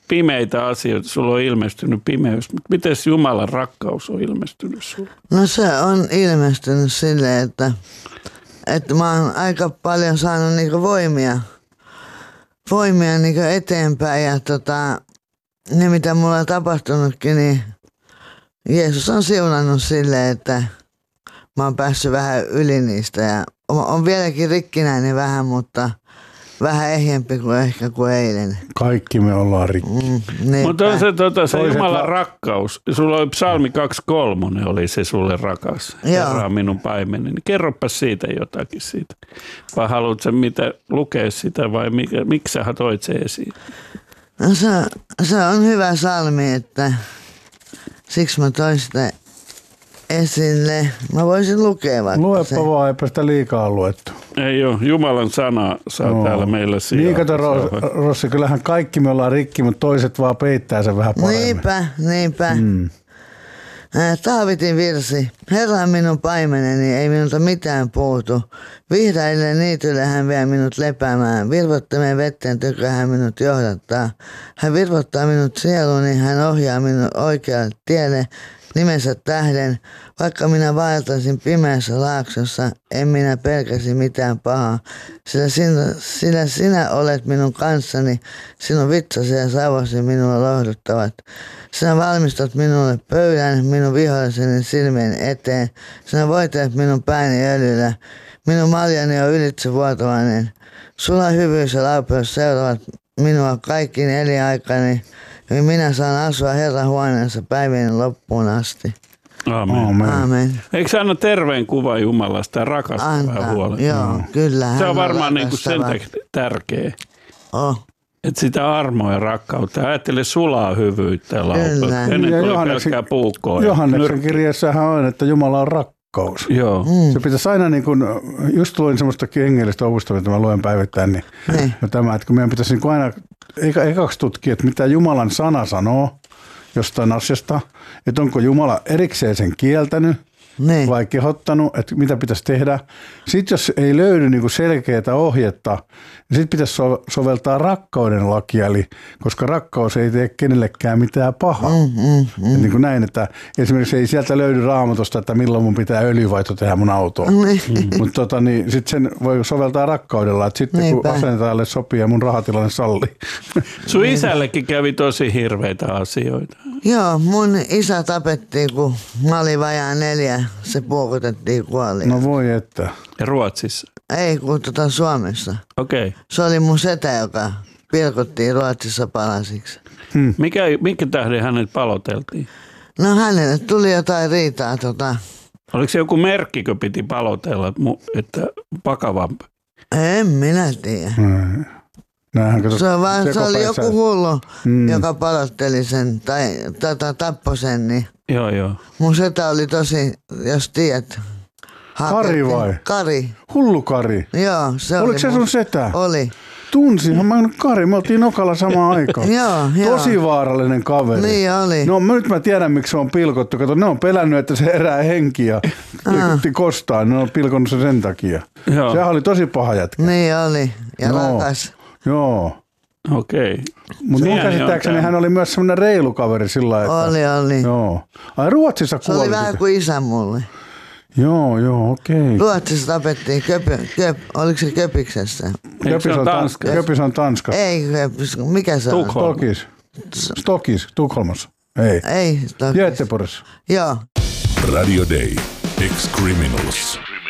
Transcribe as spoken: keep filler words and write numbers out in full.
pimeitä asioita. Sulla on ilmestynyt pimeys, mutta miten Jumalan rakkaus on ilmestynyt sulle? No se on ilmestynyt silleen, että, että mä oon aika paljon saanut niinku voimia, voimia niinku eteenpäin ja tota, ne mitä mulla on tapahtunutkin, niin Jeesus on siunannut silleen, että mä oon päässyt vähän yli niistä ja on vieläkin rikkinäinen vähän, mutta vähän ehjempi kuin ehkä kuin eilen. Kaikki me ollaan rikki. Mm, mutta on se, tota, se Jumalan va- rakkaus. Sulla oli psalmi kaksikymmentäkolme, oli se sulle rakas. Herra on minun paimeneni. Kerropas siitä jotakin siitä. Vai haluatko mitä lukea sitä vai mikä, miksi sä toit se esiin? No se, se on hyvä psalmi, että siksi mä toin sitä esille. Mä voisin lukea vaikka Luepa se. vaan, eipä sitä liikaa luettu. Ei ole. Jumalan sana saa no. täällä meillä sijaa. Niin kato Rossi, kyllähän kaikki me ollaan rikki, mutta toiset vaan peittää sen vähän paremmin. Niinpä, niinpä. Mm. Taavitin virsi. Herra on minun paimeneni, ei minulta mitään puutu. Vihreille niitylle hän vie minut lepäämään. Virvottamien vetten tykö hän minut johdattaa. Hän virvottaa minut sieluuni, hän ohjaa minut oikealle tielle. Nimensä tähden, vaikka minä vaeltaisin pimeässä laaksossa, en minä pelkäsi mitään pahaa, sillä sinä, sillä sinä olet minun kanssani, sinun vitsasi ja savosi minua lohduttavat. Sinä valmistat minulle pöydän minun viholliseni silmien eteen, sinä voitelet minun pääni öljyllä, minun maljani on ylitsevuotavainen. Sulla hyvyys ja laupeus seuraavat minua kaikkiin elinaikani. Ja minä saan asua Herran huoneessa päivien loppuun asti. Aamen. Aamen. Aamen. Eikö sä anna terveen kuva Jumalasta ja rakastavaa huolta? Joo, mm. kyllä. Se on varmaan niin kuin sen tärkeä. Oh. Että sitä armoa ja rakkautta. Ajattele sulaa hyvyyttä ja laupeutta. Ennen kuin oli pelkkää puukkoa. Johanneksen kirjassahan on, että Jumala on rakkaus. Joo. Mm. Se pitäisi aina, niin kuin, just luin semmoista hengellistä opusta, mitä mä luen päivittäin, niin ne. tämä, että kun meidän pitäisi niin kuin aina ekaksi tutkia, että mitä Jumalan sana sanoo jostain asiasta, että onko Jumala erikseen sen kieltänyt ne. vai kehottanut, että mitä pitäisi tehdä. Sitten jos ei löydy niin kuin selkeää ohjetta, niin sitten pitäisi so- soveltaa rakkauden lakia, eli koska rakkaus ei tee kenellekään mitään pahaa. Mm, mm, mm. Niin kuin näin, että esimerkiksi ei sieltä löydy Raamatusta, että milloin mun pitää öljyvaihto tehdä mun autoon. Mm. Mutta tota, niin, sitten sen voi soveltaa rakkaudella, että sitten Niinpä. kun asentajalle sopii ja mun rahatilanne sallii. Sun isällekin kävi tosi hirveitä asioita. Joo, mun isä tapettiin, kun mä olin vajaa neljä. Se puokotettiin kuoliin. No voi että. Ja Ruotsissa? Ei, kun tota Suomessa. Okei. Okay. Se oli mun setä, joka pilkottiin Ruotsissa palasiksi. Hmm. Mikä, minkä tähden hänet paloteltiin? No hänelle tuli jotain riitaa. Tota. Oliko se joku merkkikö piti palotella, että vakavampi? En minä tiedä. Hmm. Näinhän, se, vaan, se oli joku hullu, mm. joka palotteli sen tai tota, tappoi sen. Niin joo, joo. Mun setä oli tosi, jos tiedät. Kari vai? Kari. Hullu Kari? Joo. Se Oliko oli se mun... sun setä? Oli. Tunsinhan mä Kari, me oltiin Nokalla samaan aikaan. Joo, Tosi joo. vaarallinen kaveri. Niin oli. No nyt mä tiedän, miksi se on pilkottu. Kato, ne on pelännyt, että se erää henkiä ja kostaa. Ne on pilkonnut se sen takia. Joo. Sehän oli tosi paha jätkä. Niin oli. Ja no. rakas. Joo. Okei. Okay. Mutta mun käsittääkseni hän oli myös semmoinen reilu kaveri sillä lailla. Oli, oli. Joo. Ai Ruotsissa kuoli. Se oli vähän kuin isä mulle. Joo, joo, okei. Okay. Ruotsissa tapettiin, köpy, köp, oliko se Köpiksessä? Köpis on, Tanskassa. Köpis on Tanskassa. Ei Köpis, mikä se on? Stokis. Stokis, Tukholmassa. Ei. Ei Stokis. Göteborgissa. Joo. Radio Day. Ex-Criminals.